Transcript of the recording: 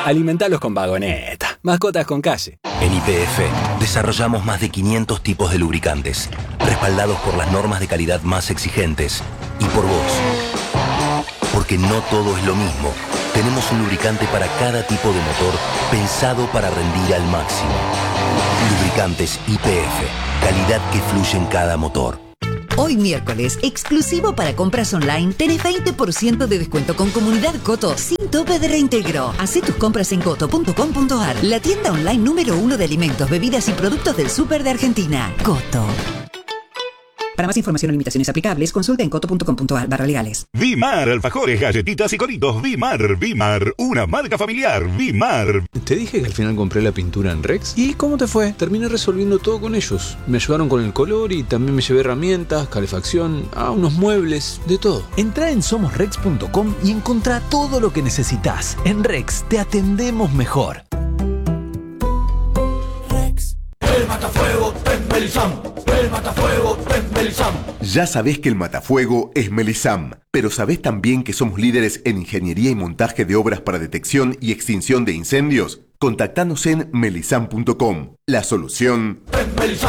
Alimentalos con Vagoneta. Mascotas con calle. En YPF desarrollamos más de 500 tipos de lubricantes, respaldados por las normas de calidad más exigentes y por vos. Porque no todo es lo mismo. Tenemos un lubricante para cada tipo de motor pensado para rendir al máximo. Lubricantes YPF, calidad que fluye en cada motor. Hoy miércoles, exclusivo para compras online, tenés 20% de descuento con Comunidad Coto sin tope de reintegro. Hacé tus compras en coto.com.ar, la tienda online número 1 de alimentos, bebidas y productos del súper de Argentina. Coto. Para más información o limitaciones aplicables, consulta en coto.com.ar/legales. Vimar, alfajores, galletitas y coritos. Vimar, una marca familiar. Vimar. Te dije que al final compré la pintura en Rex. ¿Y cómo te fue? Terminé resolviendo todo con ellos. Me ayudaron con el color y también me llevé herramientas, calefacción, unos muebles, de todo. Entrá en somosrex.com y encontrá todo lo que necesitas. En Rex te atendemos mejor. Rex. El matafuego es Melisam. El matafuego es Melisam. Ya sabés que el matafuego es Melisam, pero ¿sabés también que somos líderes en ingeniería y montaje de obras para detección y extinción de incendios? Contactanos en melisam.com. La solución es Melisam.